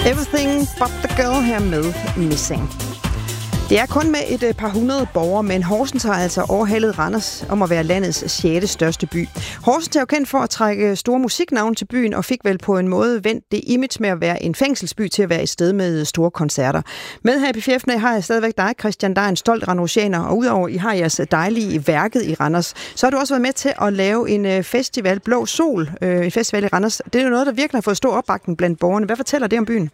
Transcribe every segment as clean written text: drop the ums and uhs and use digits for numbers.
Everything but the girl her med Missing. Det er kun med et par hundrede borgere, men Horsens har altså overhalet Randers om at være landets 6. største by. Horsens er jo kendt for at trække store musiknavne til byen, og fik vel på en måde vendt det image med at være en fængselsby til at være et sted med store koncerter. Med her i PF'erne har jeg stadigvæk dig, Christian, der er en stolt randersianer, og udover I har jeres dejlige Værket i Randers, så har du også været med til at lave en festival, Blå Sol, en festival i Randers. Det er jo noget, der virkelig har fået stor opbakning blandt borgerne. Hvad fortæller det om byen?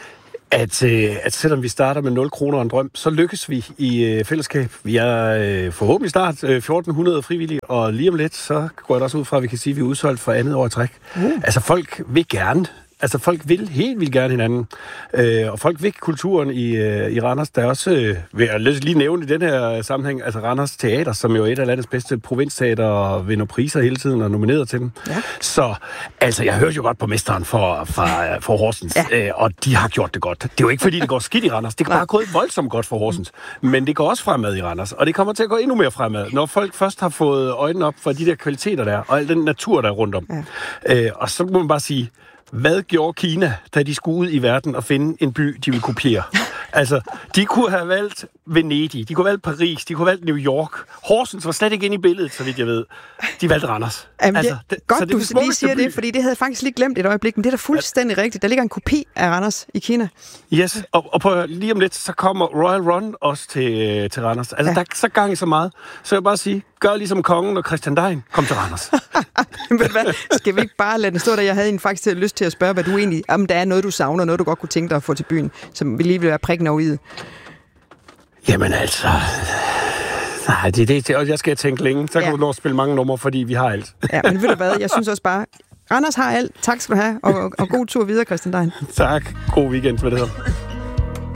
At selvom vi starter med 0 kroner og en drøm, så lykkes vi i fællesskab. Vi er forhåbentlig snart 1400 frivillige, og lige om lidt, så går det også ud fra, at vi kan sige, at vi er udsolgt for andet år i træk. Altså folk vil gerne. Altså, folk vil helt vildt gerne hinanden. Og folk vil kulturen i Randers. Der er også, vil jeg lige nævne i den her sammenhæng, altså Randers Teater, som jo er et af landets bedste provinsteater og vinder priser hele tiden og nomineret til dem. Ja. Så, altså, jeg hørte jo godt på mesteren for Horsens, ja. Og de har gjort det godt. Det er jo ikke, fordi det går skidt i Randers. Det går bare gået voldsomt godt for Horsens. Men det går også fremad i Randers, og det kommer til at gå endnu mere fremad, når folk først har fået øjnene op for de der kvaliteter der, og al den natur, der er rundt om. Ja. Og så må man bare sige, hvad gjorde Kina, da de skulle ud i verden og finde en by, de ville kopiere? Altså, de kunne have valgt Venedig, de kunne have valgt Paris, de kunne have valgt New York. Horsens var slet ikke inde i billedet, så vidt jeg ved. De valgte Randers. Jamen, altså, godt, du lige siger det, fordi det havde jeg faktisk lige glemt et øjeblik, men det er da fuldstændig rigtigt. Der ligger en kopi af Randers i Kina. Yes, og lige om lidt, så kommer Royal Run også til Randers. Altså, der er så gang i så meget. Så jeg vil bare sige, gør ligesom kongen og Christian Dein, kom til Randers. Men hvad? Skal vi ikke bare lade den stå der? Jeg havde faktisk lyst til at spørge, hvad du egentlig, om der er noget, du savner, noget, du godt kunne tænke dig at få til byen, som vi lige vil være prikken over i det. Jamen altså... Nej, det og jeg skal tænke længe. Så kan du nå at spille mange numre, fordi vi har alt. Ja, men ved du hvad? Jeg synes også bare, Randers har alt. Tak skal du have, og god tur videre, Christian Dein. Tak. God weekend med det her.